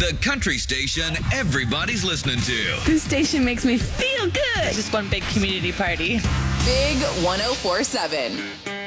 The country station everybody's listening to. This station makes me feel good. Just one big community party. Big 104.7.